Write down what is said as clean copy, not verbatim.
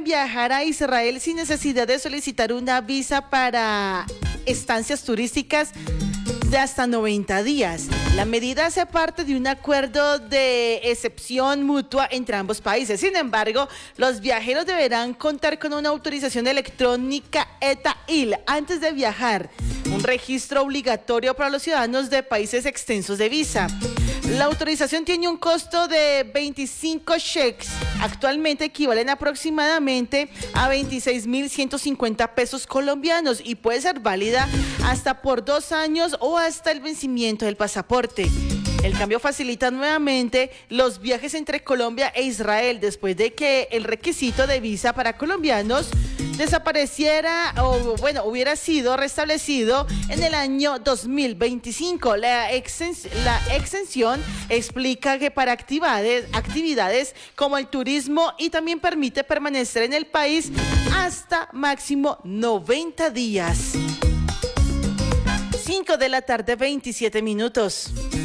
viajar a Israel sin necesidad de solicitar una visa para estancias turísticas de hasta 90 días. La medida hace parte de un acuerdo de excepción mutua entre ambos países. Sin embargo, los viajeros deberán contar con una autorización electrónica ETA-IL antes de viajar, un registro obligatorio para los ciudadanos de países extensos de visa. La autorización tiene un costo de 25 shekels, actualmente equivalen aproximadamente a 26.150 pesos colombianos y puede ser válida hasta por 2 años o hasta el vencimiento del pasaporte. El cambio facilita nuevamente los viajes entre Colombia e Israel después de que el requisito de visa para colombianos desapareciera o hubiera sido restablecido en el año 2025. La exención explica que para actividades como el turismo y también permite permanecer en el país hasta máximo 90 días. 5 de la tarde, 27 minutos.